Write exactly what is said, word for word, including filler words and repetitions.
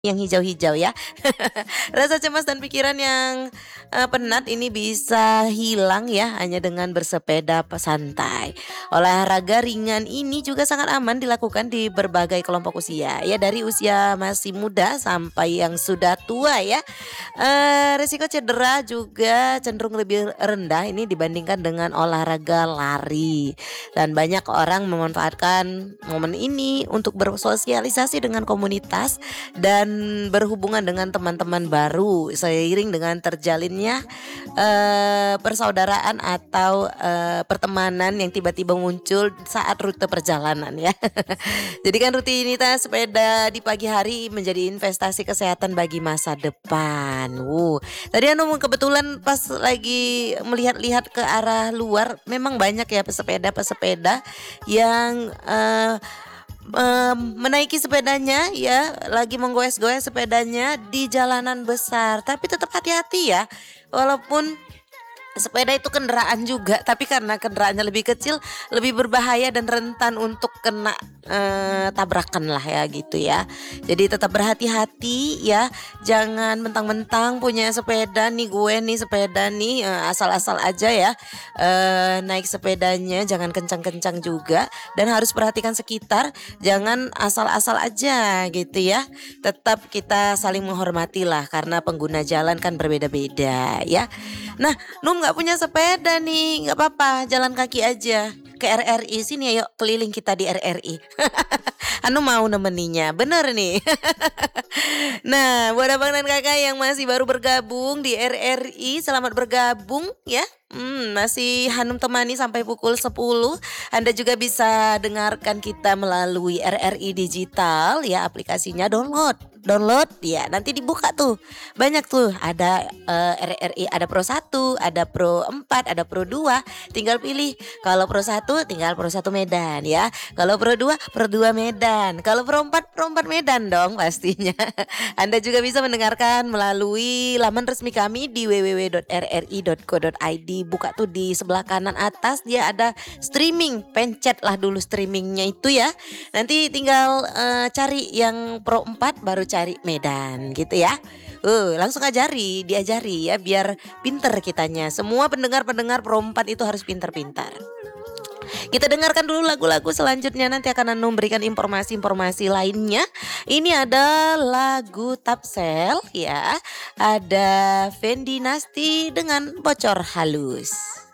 Yang hijau-hijau ya. Rasa cemas dan pikiran yang, eee, penat ini bisa hilang ya hanya dengan bersepeda pe santai. Olahraga ringan ini juga sangat aman dilakukan di berbagai kelompok usia, ya dari usia masih muda sampai yang sudah tua ya. Eee, resiko cedera juga cenderung lebih rendah ini dibandingkan dengan olahraga lari. Dan banyak orang memanfaatkan momen ini untuk bersosialisasi dengan komunitas dan berhubungan dengan teman-teman baru seiring dengan terjalinnya, eee, persaudaraan atau, eee, pertemanan yang tiba-tiba muncul saat rute perjalanan ya. Jadikan rutinitas sepeda di pagi hari menjadi investasi kesehatan bagi masa depan. Wuh, tadi anu kebetulan pas lagi melihat-lihat ke arah luar memang banyak ya pesepeda-pesepeda yang, eee, mmm, menaiki sepedanya ya, lagi menggoes-goes sepedanya di jalanan besar, tapi tetap hati-hati ya. Walaupun sepeda itu kendaraan juga, tapi karena kendaraannya lebih kecil, lebih berbahaya dan rentan untuk kena, eee, tabrakan lah ya gitu ya. Jadi tetap berhati-hati ya, jangan mentang-mentang punya sepeda nih, gue nih sepeda nih, eee, asal-asal aja ya, eee, naik sepedanya jangan kencang-kencang juga dan harus perhatikan sekitar, jangan asal-asal aja gitu ya. Tetap kita saling menghormati lah karena pengguna jalan kan berbeda-beda ya. Nah, Num nggak punya sepeda nih, nggak apa-apa jalan kaki aja ke R R I, sini ayo keliling kita di R R I. Anu mau nemeninya, bener nih. Nah, buat abang dan kakak yang masih baru bergabung di R R I, selamat bergabung ya. Hmm, masih Hanum temani sampai pukul sepuluh. Anda juga bisa dengarkan kita melalui R R I Digital ya, aplikasinya download. Download ya, nanti dibuka tuh. Banyak tuh ada, eee, R R I ada Pro satu, ada Pro empat, ada Pro dua. Tinggal pilih. Kalau Pro satu tinggal Pro satu Medan ya. Kalau Pro dua, Pro dua Medan. Kalau Pro empat, Pro empat Medan dong pastinya. Anda juga bisa mendengarkan melalui laman resmi kami di w w w titik r r i titik co titik i d. Buka tuh di sebelah kanan atas dia ada streaming, pencetlah dulu streamingnya itu ya. Nanti tinggal, eee, cari yang Pro empat baru cari Medan gitu ya. Uh, langsung ajari, diajari ya biar pinter kitanya. Semua pendengar-pendengar Pro empat itu harus pintar-pintar. Kita dengarkan dulu lagu-lagu selanjutnya, nanti akan Anu berikan informasi-informasi lainnya. Ini ada lagu Tapsel ya, ada Fendi Nasti dengan Bocor Halus.